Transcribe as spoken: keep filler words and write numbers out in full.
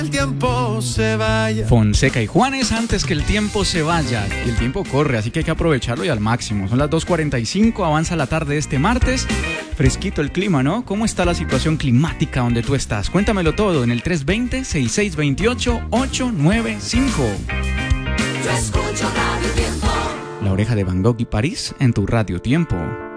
el tiempo se vaya. Fonseca y Juanes, antes que el tiempo se vaya. Y el tiempo corre, así que hay que aprovecharlo y al máximo. Son las dos cuarenta y cinco, avanza la tarde de este martes. Fresquito el clima, ¿no? ¿Cómo está la situación climática donde tú estás? Cuéntamelo todo en el tres dos cero, seis seis dos ocho, ocho nueve cinco. Yo escucho Radio Tiempo. La oreja de Van Gogh y París en tu Radio Tiempo.